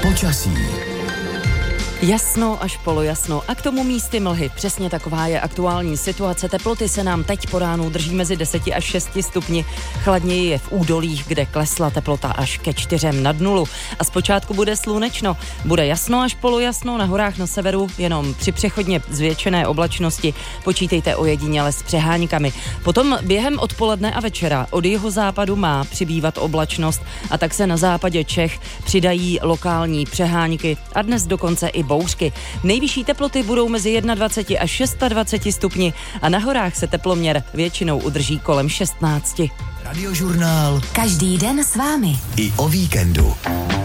Počasí. Jasno až polojasno a k tomu místy mlhy. Přesně taková je aktuální situace. Teploty se nám teď po ránu drží mezi 10 až 6 stupni. Chladněji je v údolích, kde klesla teplota až ke 4 nad nulu. A zpočátku bude slunečno. Bude jasno až polojasno, na horách na severu jenom při přechodně zvětšené oblačnosti. Počítejte ojediněle s přeháňkami. Potom během odpoledne a večera od jihozápadu má přibývat oblačnost a tak se na západě Čech přidají lokální přehánky a dnes dokonce i bouřky. Nejvyšší teploty budou mezi 21 až 26 stupni a na horách se teploměr většinou udrží kolem 16. Radiožurnál. Každý den s vámi. I o víkendu.